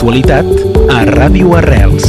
l'actualitat a Ràdio Arrels.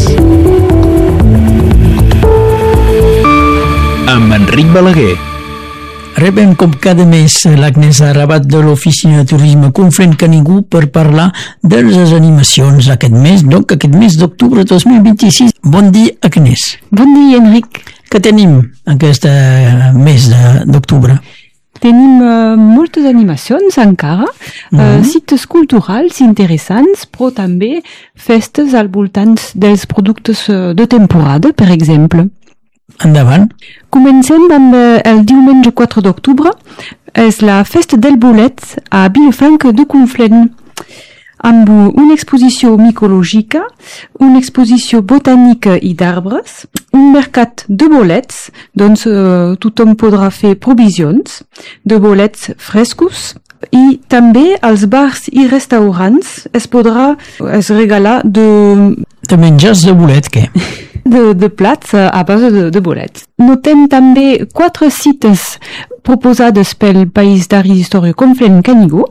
Amb Enric Balaguer. Rebem com cada mes l'Agnès Arabat de l'Oficina de Turisme Conflent Canigó per parlar de les animacions aquest mes, donc aquest mes d'octubre 2026. Bon dia, Agnès. Bon dia, Enric. Què tenim aquest mes d'octubre? Tenim moltes animacions encara, sites culturals interessants, però també festes al voltant dels productes de temporada, per exemple. Endavant. Comencem amb el diumenge 4 d'octubre, és la festa del bolet a Vilafranca de Conflent, amb una exposició micològica, una exposició botànica i d'arbres, un mercat de bolets, doncs tothom podrà fer provisions de bolets frescos, i també als bars i restaurants es regalar de menjars de bolet, què? De plats a base de bolets. Notem també 4 cites proposades pel País d'Art i d'Història Conflent Canigó.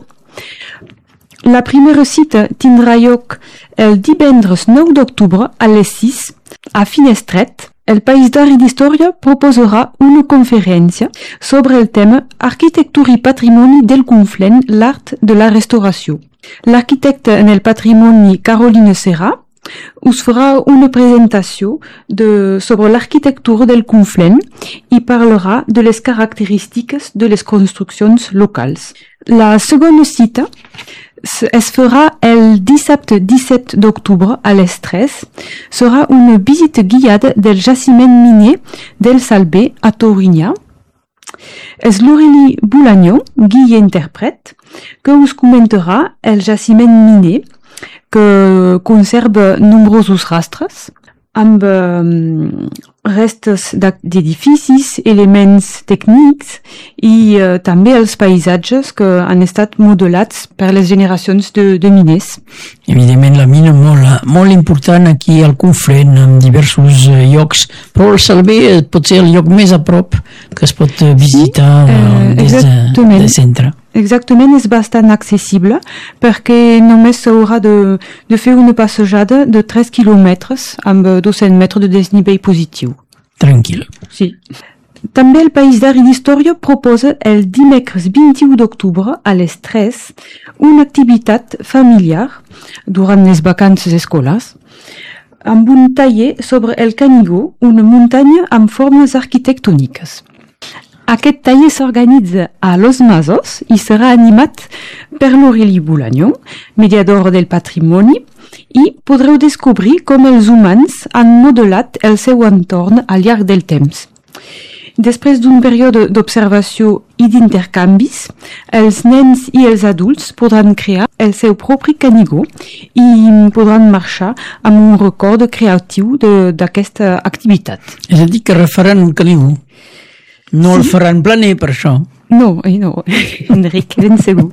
La primera cita tindrà lloc el divendres 9 d'octubre a les 6 a Finestret. El País d'Art i d'Història proposarà una conferència sobre el tema Arquitectura i Patrimoni del Conflent, l'art de la restauració. L'arquitecte en el patrimoni Caroline Serra us farà una presentació sobre l'arquitectura del Conflent i parlarà de les característiques de les construccions locals. La segona cita es farà el dissabte 17 d'octubre a les 3. Serà una visita guiada del jaciment miner del Salbé a Torinyà. És l'Aurélie Boulagnon, guia intèrpret, que us comentarà el jaciment miner que conserva nombrosos rastres amb restes d'edificis, elements tècnics i també els paisatges que han estat modelats per les generacions de miners. Evidentment, la mina molt important aquí al Conflent, en diversos llocs, però el Salbé pot ser el lloc més a prop que es pot visitar des del centre. Exactament, és bastant accessible perquè només s'haurà de fer una passejada de 3 quilòmetres amb 200 metres de desnivell positiu. Tranquil. Sí. També el País d'Art i d'Història proposa el dimecres 21 d'octubre a les 3 una activitat familiar durant les vacances escolars amb un taller sobre el Canigó, una muntanya amb formes arquitectòniques. Aquest taller s'organitza a Los Masos i serà animat per l'Aurélie Boulagnon, mediadora del patrimoni, i podreu descobrir com els humans han modelat el seu entorn al llarg del temps. Després d'un període d'observació i d'intercanvis, els nens i els adults podran crear el seu propi Canigó i podran marxar amb un record creatiu d'aquesta activitat. És a dir, que refaran un Canigó. No el faran planer, per això. No, Enric, ben segur.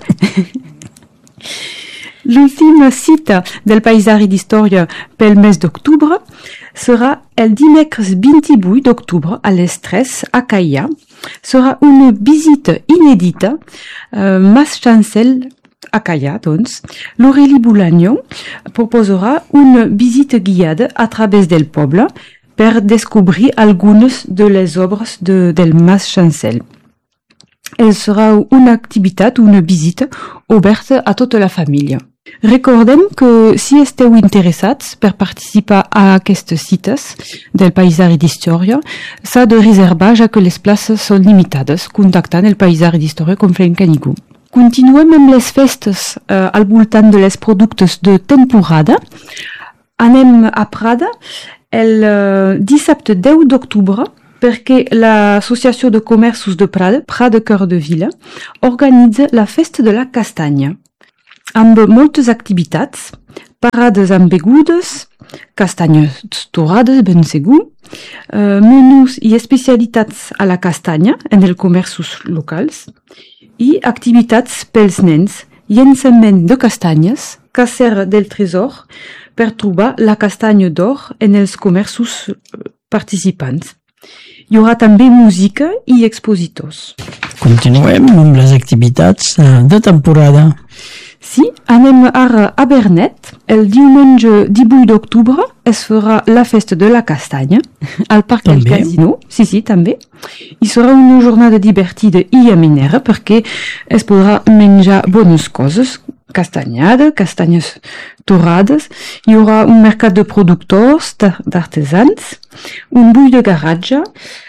L'última cita del País d'Art i d'Història pel mes d'octubre serà el dimecres 28 d'octubre a les 3 a Caià. Serà una visita inèdita, Mas Chancel a Caià, doncs. L'Aurélie Boulagnon proposarà una visita guiada a través del poble per descobrir algunes de les obres del Mas Chancel. Serà una activitat, una visita oberta a tota la família. Recordem que si esteu interessats per participar a aquestes cites del País d'Art i d'Història, s'ha de reservar ja que les places són limitades, contactant el País d'Art i d'Història Conflent Canigó. Continuem amb les festes al voltant de les productes de temporada. Anem a Prada el dissabte 10 d'octubre perquè l'Associació de Comerços de Prada, Prada Cœur de Ville, organitza la Festa de la Castanya, amb moltes activitats, parades amb begudes, castanyes torrades, ben segur, menús i especialitats a la castanya en els comerços locals i activitats pels nens, llançament de castanyes, cacera del tresor, per trobar la castanya d'or en els comerços participants. Hi haurà també música i expositors. Continuem amb les activitats de temporada. Si anem ara a Vernet, el diumenge 18 d'octubre es farà la festa de la castanya al Parc del Casino. Sí, també. I serà una jornada divertida i amenera perquè es podrà menjar bones coses, castanyada, castanyes torrades. Hi haurà un mercat de productors, d'artesans, un bull de garatge,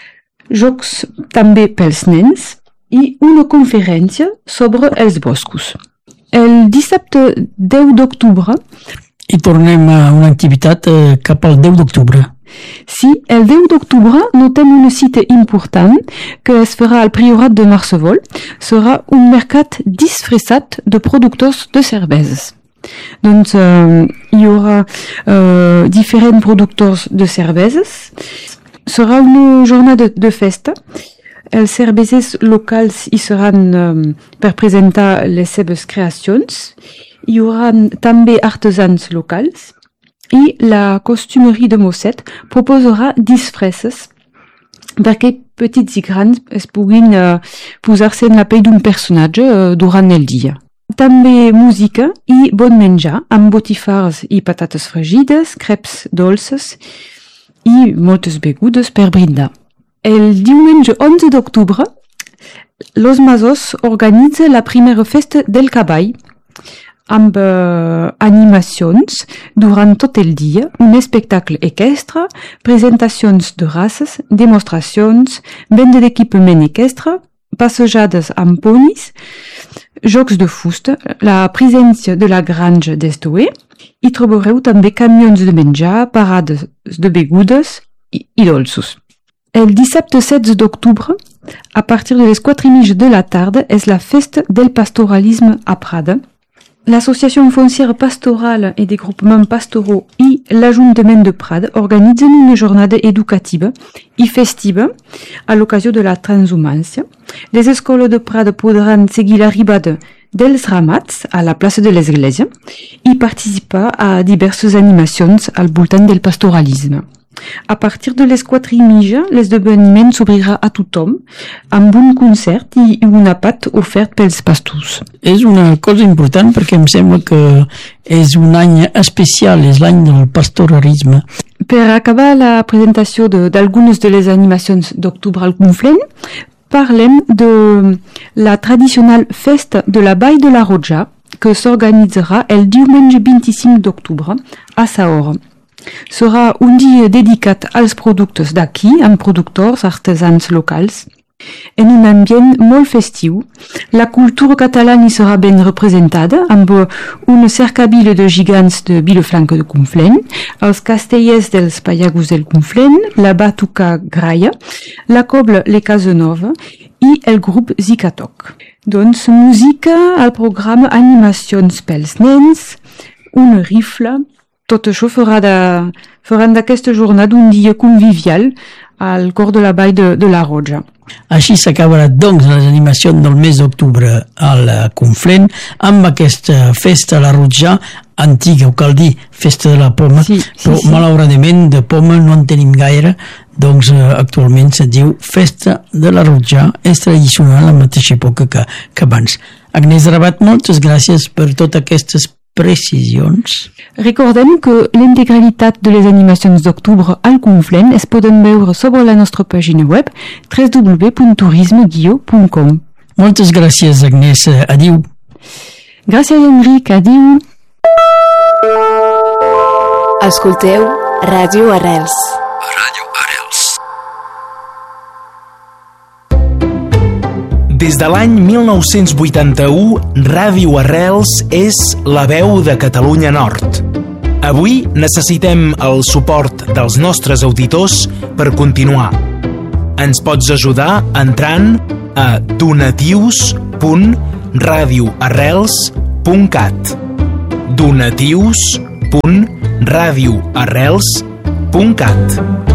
jocs també pels nens i una conferència sobre els boscos. El dissabte 10 d'octubre... I tornem a una activitat cap al 10 d'octubre. Sí, el 10 d'octubre notem una cita important que es farà al Priorat de Marcevol. Serà un mercat disfressat de productors de cerveses. Doncs hi haurà diferents productors de cerveses. Serà una jornada de festa. Els cervesers locals hi seran per presentar les seves creacions. Hi haurà també artesans locals i la costumeria de Mosset proposarà disfresses perquè petits i grans es puguin posar-se en la pell d'un personatge durant el dia. També música i bon menjar amb botifars i patates fregides, creps dolces i moltes begudes per brindar. El diumenge 11 d'octubre, Los Masos organitza la primera festa del cavall amb animacions durant tot el dia, un espectacle equestre, presentacions de races, demostracions, venda d'equipament equestre, passejades amb ponis, jocs de fusta, la presència de la granja d'Estoer. Hi trobareu també camions de menjar, parades de begudes i dolços. El dissabte 16 d'octubre, a partir de les 4:30 de la tarda, és la festa del pastoralisme a Prada. L'Associació Foncière Pastorale et des Groupements Pastoraux i l'Ajuntament de Prada organitzen una jornada educativa i festiva a l'ocasió de la transhumància. Les escoles de Prada podran seguir l'arribada dels ramats a la plaça de l'Església i participar a diverses animacions al voltant del pastoralisme. A partir de les 4:30, l'esdeveniment s'obrirà a tothom amb un concert i un àpat ofert pels pastors. És una cosa important perquè em sembla que és un any especial, és l'any del pastoralisme. Per acabar la presentació d'algunes de les animacions d'octubre al Conflent, parlem de la tradicional festa de la Vall de la Roja que s'organitzarà el diumenge 25 d'octubre a Saor. Serà un dia dedicat als productes d'aquí, amb productors, artesans locals, en un ambient molt festiu. La cultura catalana hi serà ben representada, amb una cercavila de gegants de Vilafranca de Conflent, els castellers dels Pallagus del Conflent, la Batuca Graia, la Cobla Le Casanova i el grup Zicatoc. Doncs música al programa, animacions pels nens, una rifla. Tot això faran d'aquesta jornada un dia convivial al cor de la Vall de la Roja. Així s'acabarà, doncs, les animacions del mes d'octubre al Conflent amb aquesta festa a la Roja, antiga, ho cal dir, festa de la poma, però malauradament de poma no en tenim gaire, doncs actualment se diu festa de la Roja, és tradicional a la mateixa època que abans. Agnès Rabat, moltes gràcies per totes aquestes precisions. Recordem que l'integralitat de les animacions d'octubre al Conflent es poden veure sobre la nostra pàgina web www.turisme-com. Moltes gràcies, Agnès. Adiu. Gràcies, Enric. Adiu. Escolteu Ràdio Arrels. Ràdio Arrels. Des de l'any 1981, Ràdio Arrels és la veu de Catalunya Nord. Avui necessitem el suport dels nostres auditors per continuar. Ens pots ajudar entrant a donatius.radioarrels.cat donatius.radioarrels.cat